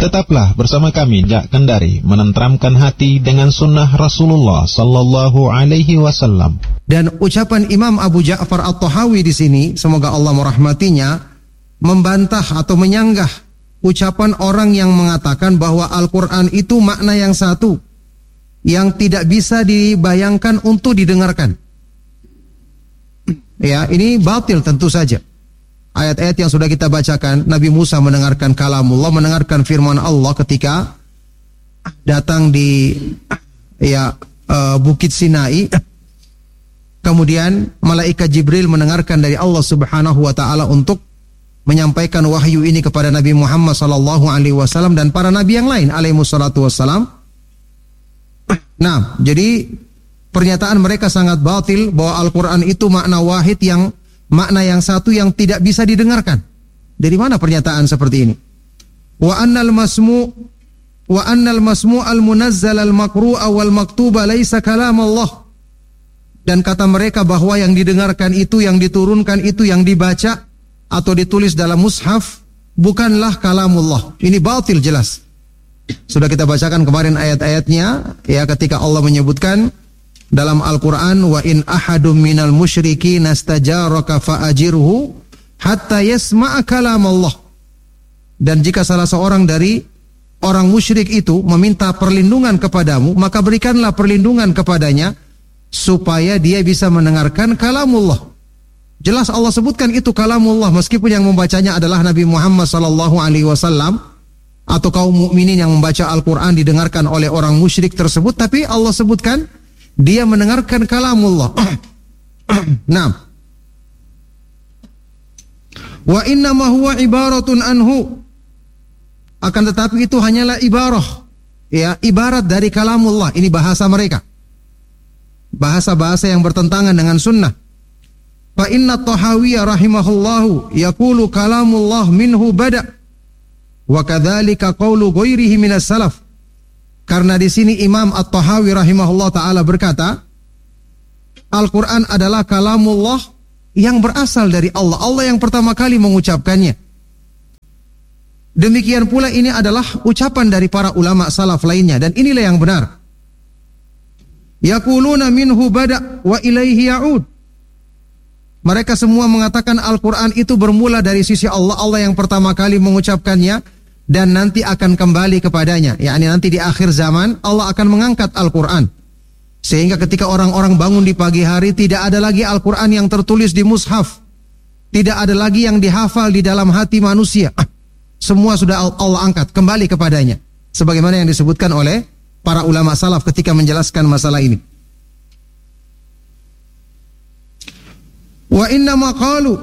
Tetaplah bersama kami Jak Kendari menenteramkan hati dengan sunnah Rasulullah sallallahu alaihi wasallam. Dan ucapan Imam Abu Ja'far At-Tahawi di sini, semoga Allah merahmatinya, membantah atau menyanggah ucapan orang yang mengatakan bahwa Al-Quran itu makna yang satu, yang tidak bisa dibayangkan untuk didengarkan. Ya, ini batil tentu saja. Ayat-ayat yang sudah kita bacakan, Nabi Musa mendengarkan kalamullah, mendengarkan firman Allah ketika datang di Bukit Sinai. Kemudian malaikat Jibril mendengarkan dari Allah Subhanahu wa taala untuk menyampaikan wahyu ini kepada Nabi Muhammad sallallahu alaihi wasallam dan para nabi yang lain alaihi wassalatu wassalam. Nah, jadi pernyataan mereka sangat batil bahwa Al-Quran itu makna wahid, yang makna yang satu yang tidak bisa didengarkan. Dari mana pernyataan seperti ini? Wa annal masmu' al-munazzal al-maqru'a wal maktuba laisa kalam Allah. Dan kata mereka bahwa yang didengarkan itu, yang diturunkan itu, yang dibaca atau ditulis dalam mushaf bukanlah kalamullah. Ini batil jelas. Sudah kita bacakan kemarin ayat-ayatnya, ya, ketika Allah menyebutkan dalam Al-Quran, wa in ahadum minal musyriki nastajaraka fa'ajirhu hatta yasma'a kalam Allah. Dan jika salah seorang dari orang musyrik itu meminta perlindungan kepadamu, maka berikanlah perlindungan kepadanya supaya dia bisa mendengarkan kalamullah. Jelas Allah sebutkan itu kalamullah, meskipun yang membacanya adalah Nabi Muhammad sallallahu alaihi wasallam atau kaum mukminin yang membaca Al-Quran didengarkan oleh orang musyrik tersebut, tapi Allah sebutkan dia mendengarkan kalamullah. Nah, wa inna ma huwa ibaratun anhu, akan tetapi itu hanyalah ibarah, ya, ibarat dari kalamullah. Ini bahasa mereka, bahasa-bahasa yang bertentangan dengan sunnah. Fa inna Tahawiyya rahimahullahu yaqulu kalamullah minhu bada' wa kadzalika qaulu ghairihi minas salaf. Karena di sini Imam At-Tahawi rahimahullah taala berkata, Al-Quran adalah kalamullah yang berasal dari Allah. Allah yang pertama kali mengucapkannya. Demikian pula ini adalah ucapan dari para ulama salaf lainnya, dan inilah yang benar. Yaquluna minhu bada' wa ilaihi ya'ud. Mereka semua mengatakan Al-Quran itu bermula dari sisi Allah. Allah yang pertama kali mengucapkannya dan nanti akan kembali kepadanya. yakni nanti di akhir zaman Allah akan mengangkat Al-Quran. Sehingga ketika orang-orang bangun di pagi hari, tidak ada lagi Al-Quran yang tertulis di mushaf. Tidak ada lagi yang dihafal di dalam hati manusia. Semua sudah Allah angkat kembali kepadanya. Sebagaimana yang disebutkan oleh para ulama salaf ketika menjelaskan masalah ini. Wa inna ma qalu,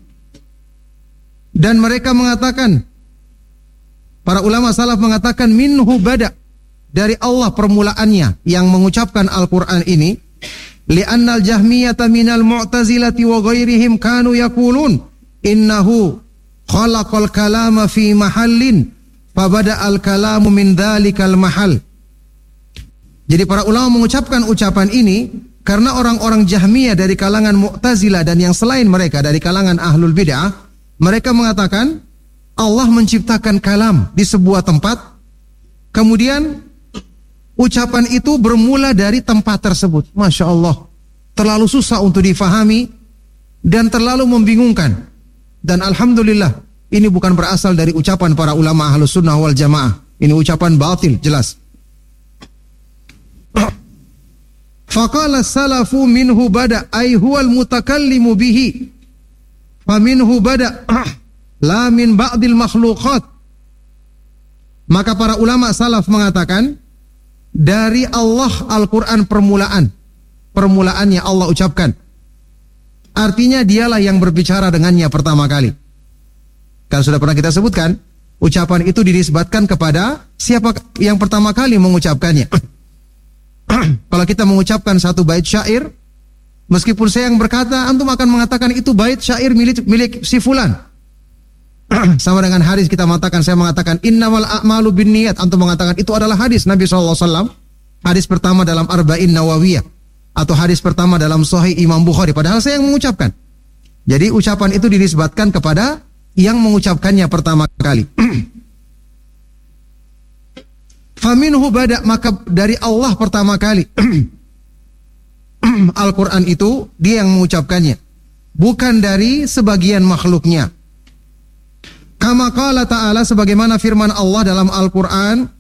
dan mereka mengatakan, para ulama salaf mengatakan minhu bada', dari Allah permulaannya yang mengucapkan Al-Quran ini. Li'annal jahmiyata minal mu'tazilati wa ghairihim kanu yaqulun innahu khalaqal kalama fi mahallin fabada'al kalamu min dhalikal mahal. Jadi para ulama mengucapkan ucapan ini karena orang-orang Jahmiyah dari kalangan Mu'tazilah dan yang selain mereka dari kalangan Ahlul Bid'ah, mereka mengatakan Allah menciptakan kalam di sebuah tempat, kemudian ucapan itu bermula dari tempat tersebut. Masya Allah, terlalu susah untuk difahami dan terlalu membingungkan. Dan Alhamdulillah, ini bukan berasal dari ucapan para ulama Ahlus Sunnah wal Jamaah. Ini ucapan batil, jelas. Faqala salafu minhu bada' ay huwal mutakallimu bihi faminhu bada' la min ba'dil makhluqat. Maka para ulama salaf mengatakan dari Allah Al-Quran permulaannya Allah ucapkan, artinya dialah yang berbicara dengannya pertama kali. Kan sudah pernah kita sebutkan, ucapan itu dinisbatkan kepada siapa yang pertama kali mengucapkannya. Kalau kita mengucapkan satu bait syair, meskipun saya yang berkata, antum akan mengatakan itu bait syair milik si fulan. Sama dengan hadis kita mengatakan, saya mengatakan innamal a'malu binniyat, antum mengatakan itu adalah hadis Nabi SAW, hadis pertama dalam Arba'in Nawawiyah, atau hadis pertama dalam Sahih Imam Bukhari, padahal saya yang mengucapkan. Jadi ucapan itu dinisbatkan kepada yang mengucapkannya pertama kali. Faminhu bada, maka dari Allah pertama kali. Al-Quran itu dia yang mengucapkannya, bukan dari sebagian makhluknya. Kama qala ta'ala, sebagaimana firman Allah dalam Al-Quran,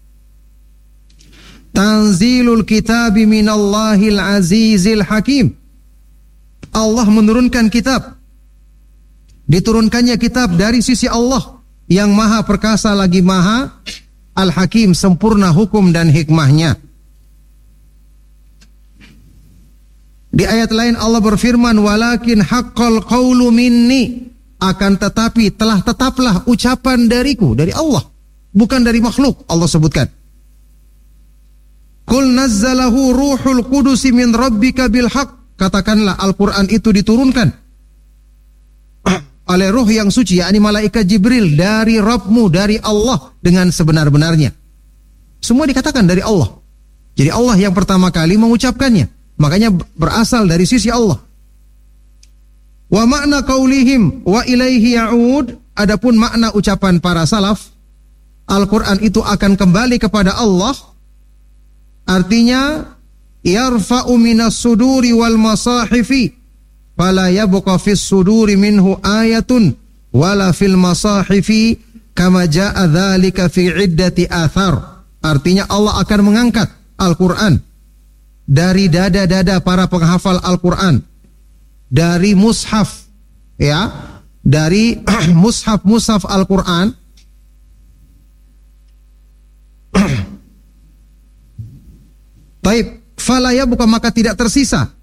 Tanzilul kitabi minallahil azizil hakim. Allah menurunkan kitab, diturunkannya kitab dari sisi Allah yang maha perkasa lagi maha Al-Hakim, sempurna hukum dan hikmahnya. Di ayat lain Allah berfirman, walakin haqqal qawlu minni, akan tetapi tetaplah ucapan dariku, dari Allah, bukan dari makhluk. Allah sebutkan, Qul nazzalahu ruhul qudusi min rabbika bil haqq, katakanlah Al-Quran itu diturunkan oleh ruh yang suci, yakni malaikat Jibril, dari Rabbmu, dari Allah, dengan sebenar-benarnya. Semua dikatakan dari Allah. Jadi Allah yang pertama kali mengucapkannya, makanya berasal dari sisi Allah. Wa makna qaulihim wa ilaihi ya'ud, adapun makna ucapan para salaf, Al-Quran itu akan kembali kepada Allah, artinya yarfa'u minas suduri wal masahifi fala yabqa fis suduri minhu ayatun wala fil masahifi kama jaa dzalika fi iddati athar. Artinya Allah akan mengangkat Al-Quran dari dada-dada para penghafal Al-Quran, dari mushaf, ya, dari mushaf Al-Quran, taib, falaya bukan, maka tidak tersisa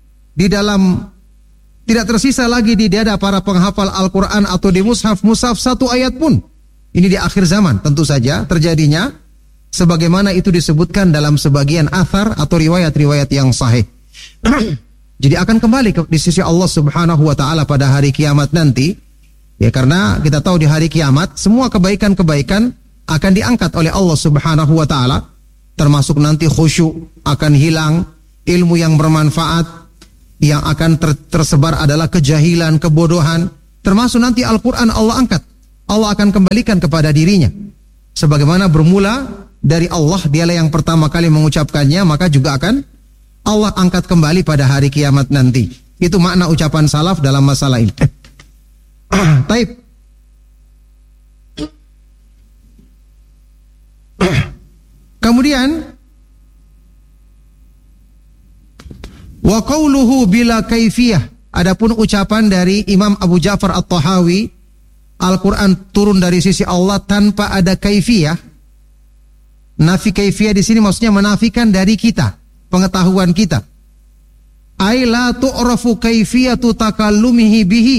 lagi di dada para penghafal Al-Quran atau di mushaf satu ayat pun. Ini di akhir zaman tentu saja terjadinya, sebagaimana itu disebutkan dalam sebagian athar atau riwayat-riwayat yang sahih. Jadi akan kembali di sisi Allah Subhanahu wa taala pada hari kiamat nanti. Ya, karena kita tahu di hari kiamat semua kebaikan-kebaikan akan diangkat oleh Allah Subhanahu wa taala, termasuk nanti khusyuk akan hilang, ilmu yang bermanfaat, yang akan tersebar adalah kejahilan, kebodohan, termasuk nanti Al-Quran Allah angkat, Allah akan kembalikan kepada dirinya. Sebagaimana bermula dari Allah, dialah yang pertama kali mengucapkannya, maka juga akan Allah angkat kembali pada hari kiamat nanti. Itu makna ucapan salaf dalam masalah ini. Taib. Kemudian wa qauluhu bila kaifiyah, adapun ucapan dari Imam Abu Ja'far At-Tahawi, Al-Quran turun dari sisi Allah tanpa ada kaifiyah. Nafi kaifiyah di sini maksudnya menafikan dari kita, pengetahuan kita. Ai la tu'rafu kaifiyatu takallumihi bihi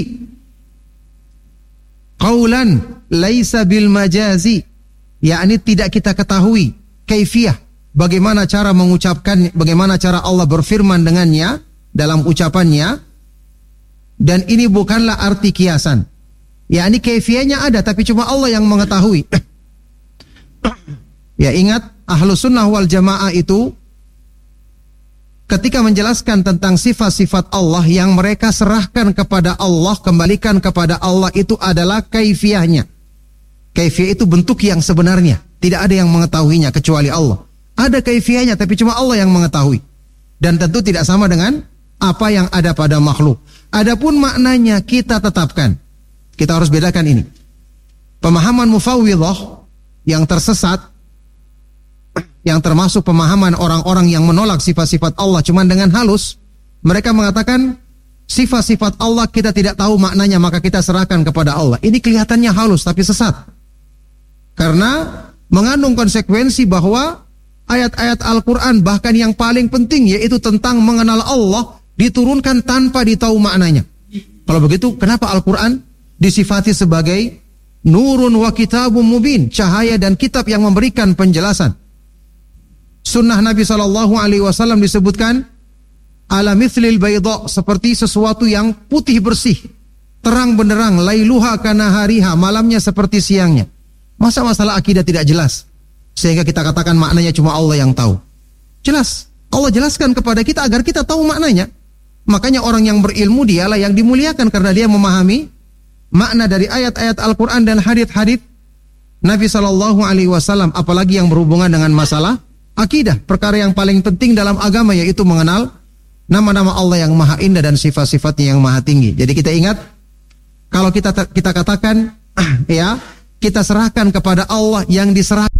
qaulan laisa bil majazi, yakni tidak kita ketahui kaifiyah, bagaimana cara mengucapkan, bagaimana cara Allah berfirman dengannya dalam ucapannya, dan ini bukanlah arti kiasan. Yakni kaifiyahnya ada, tapi cuma Allah yang mengetahui. Ya, ingat Ahlus Sunnah wal Jamaah itu ketika menjelaskan tentang sifat-sifat Allah yang mereka serahkan kepada Allah, kembalikan kepada Allah, itu adalah kaifiyahnya. Kaifiyah itu bentuk yang sebenarnya, tidak ada yang mengetahuinya kecuali Allah. Ada kaifiyahnya, tapi cuma Allah yang mengetahui. Dan tentu tidak sama dengan apa yang ada pada makhluk. Adapun maknanya kita tetapkan. Kita harus bedakan ini. Pemahaman mufawwidhah yang tersesat, yang termasuk pemahaman orang-orang yang menolak sifat-sifat Allah cuman dengan halus, mereka mengatakan sifat-sifat Allah kita tidak tahu maknanya, maka kita serahkan kepada Allah. Ini kelihatannya halus tapi sesat, karena mengandung konsekuensi bahwa ayat-ayat Al-Quran, bahkan yang paling penting yaitu tentang mengenal Allah, diturunkan tanpa ditahu maknanya. Kalau begitu, kenapa Al-Quran disifati sebagai nurun wa kitabun mubin, cahaya dan kitab yang memberikan penjelasan? Sunnah Nabi SAW disebutkan ala mithlil bayda, seperti sesuatu yang putih bersih, terang benderang, lailuha kanahariha, malamnya seperti siangnya. Masa masalah akidah tidak jelas sehingga kita katakan maknanya cuma Allah yang tahu? Jelas, Allah jelaskan kepada kita agar kita tahu maknanya. Makanya orang yang berilmu dialah yang dimuliakan, karena dia memahami makna dari ayat-ayat Al-Quran dan hadits-hadits Nabi Shallallahu Alaihi Wasallam, apalagi yang berhubungan dengan masalah akidah, perkara yang paling penting dalam agama yaitu mengenal nama-nama Allah yang maha indah dan sifat-sifatnya yang maha tinggi. Jadi kita ingat, kalau kita katakan ya, kita serahkan kepada Allah yang diserahkan